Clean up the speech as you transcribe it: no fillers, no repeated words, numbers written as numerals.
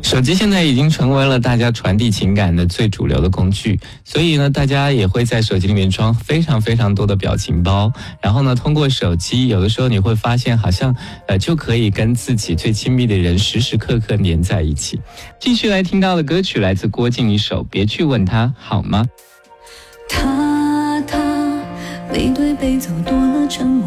手机现在已经成为了大家传递情感的最主流的工具，所以呢，大家也会在手机里面装非常非常多的表情包，然后呢，通过手机，有的时候你会发现好像就可以跟自己最亲密的人时时刻刻黏在一起。继续来听到的歌曲来自郭靖一首《别去问他好吗》。 他背对背走多了沉默。